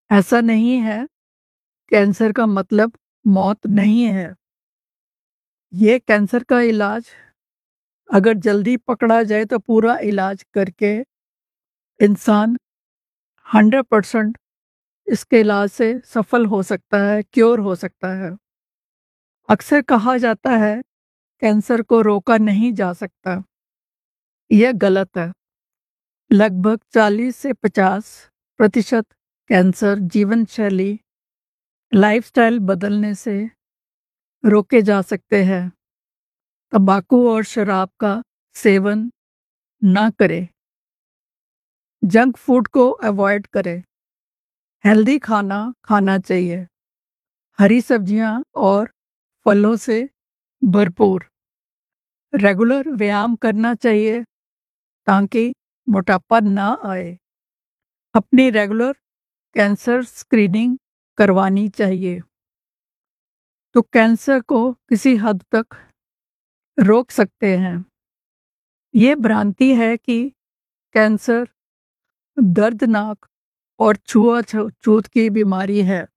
ऐसा नहीं है, कैंसर का मतलब मौत नहीं है। ये कैंसर का इलाज अगर जल्दी पकड़ा जाए तो पूरा इलाज करके इंसान 100% इसके इलाज से सफल हो सकता है, क्योर हो सकता है। अक्सर कहा जाता है कैंसर को रोका नहीं जा सकता। यह गलत है। लगभग 40 से 50% कैंसर जीवन शैली, लाइफस्टाइल बदलने से रोके जा सकते हैं। तंबाकू और शराब का सेवन ना करें। जंक फूड को अवॉइड करें। हेल्दी खाना खाना चाहिए। हरी सब्जियां और फलों से भरपूर। रेगुलर व्यायाम करना चाहिए ताकि मोटापा ना आए। अपनी रेगुलर कैंसर स्क्रीनिंग करवानी चाहिए तो कैंसर को किसी हद तक रोक सकते हैं। ये भ्रांति है कि कैंसर दर्दनाक और छुआछूत की बीमारी है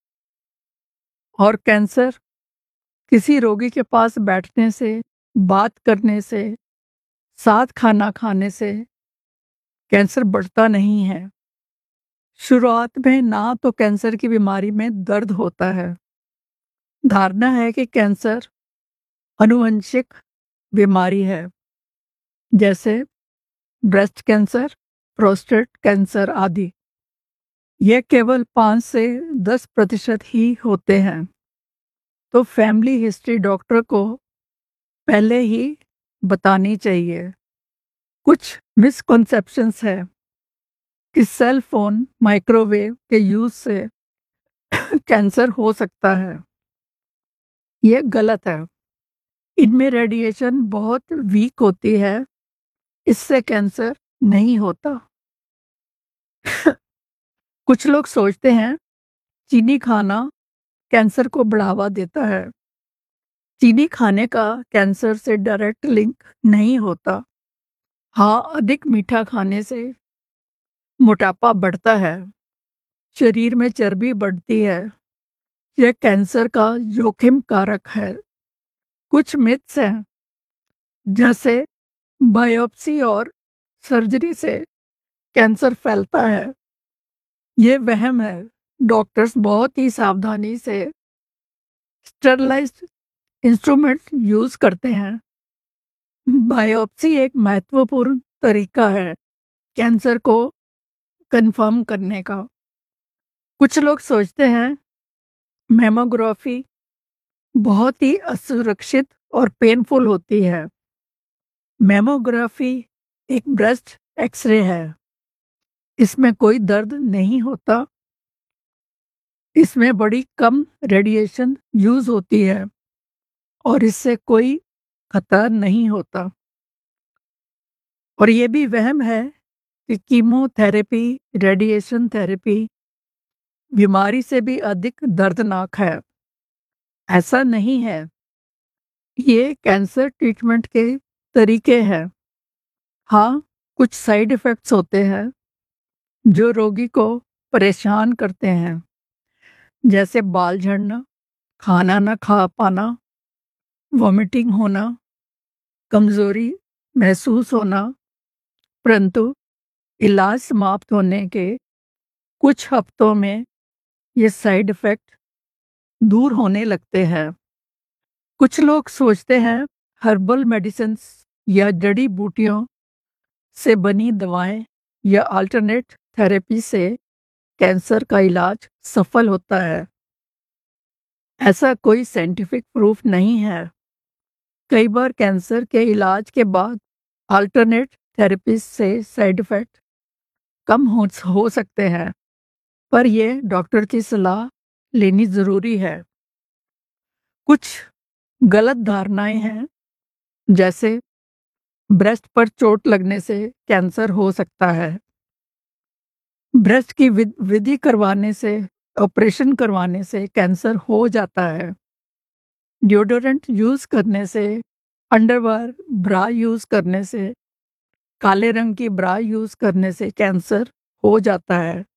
और कैंसर किसी रोगी के पास बैठने से, बात करने से, साथ खाना खाने से कैंसर बढ़ता नहीं है। शुरुआत में ना तो कैंसर की बीमारी में दर्द होता है। धारणा है कि कैंसर आनुवंशिक बीमारी है, जैसे ब्रेस्ट कैंसर, प्रोस्टेट कैंसर आदि। यह केवल 5 से 10% ही होते हैं। तो फैमिली हिस्ट्री डॉक्टर को पहले ही बतानी चाहिए। कुछ मिसकॉन्सेप्शंस है कि सेल फोन, माइक्रोवेव के यूज से कैंसर हो सकता है। यह गलत है। इनमें रेडिएशन बहुत वीक होती है, इससे कैंसर नहीं होता। कुछ लोग सोचते हैं चीनी खाना कैंसर को बढ़ावा देता है। चीनी खाने का कैंसर से डायरेक्ट लिंक नहीं होता। हाँ, अधिक मीठा खाने से मोटापा बढ़ता है, शरीर में चर्बी बढ़ती है। यह कैंसर का जोखिम कारक है। कुछ मिथ्स हैं, जैसे बायोप्सी और सर्जरी से कैंसर फैलता है। ये वहम है। डॉक्टर्स बहुत ही सावधानी से स्टरलाइज्ड इंस्ट्रूमेंट यूज करते हैं। बायोप्सी एक महत्वपूर्ण तरीका है कैंसर को कंफर्म करने का। कुछ लोग सोचते हैं मैमोग्राफी बहुत ही असुरक्षित और पेनफुल होती है। मैमोग्राफी एक ब्रेस्ट एक्सरे है। इसमें कोई दर्द नहीं होता। इसमें बड़ी कम रेडिएशन यूज होती है और इससे कोई खतरा नहीं होता। और ये भी वहम है कि कीमोथेरेपी, रेडिएशन थेरेपी बीमारी से भी अधिक दर्दनाक है। ऐसा नहीं है। ये कैंसर ट्रीटमेंट के तरीके हैं। हाँ, कुछ साइड इफ़ेक्ट्स होते हैं जो रोगी को परेशान करते हैं, जैसे बाल झड़ना, खाना ना खा पाना, वॉमिटिंग होना, कमजोरी महसूस होना। परंतु इलाज समाप्त होने के कुछ हफ्तों में ये साइड इफ़ेक्ट दूर होने लगते हैं। कुछ लोग सोचते हैं हर्बल मेडिसिन्स या जड़ी बूटियों से बनी दवाएं या अल्टरनेट थेरेपी से कैंसर का इलाज सफल होता है। ऐसा कोई साइंटिफिक प्रूफ नहीं है। कई बार कैंसर के इलाज के बाद अल्टरनेट थेरेपी से साइड इफेक्ट कम हो सकते हैं, पर यह डॉक्टर की सलाह लेनी जरूरी है। कुछ गलत धारणाएं हैं, जैसे ब्रेस्ट पर चोट लगने से कैंसर हो सकता है। ब्रेस्ट की विधि करवाने से, ऑपरेशन करवाने से कैंसर हो जाता है। डिओडोरेंट यूज करने से, अंडरवेयर ब्रा यूज करने से, काले रंग की ब्रा यूज करने से कैंसर हो जाता है।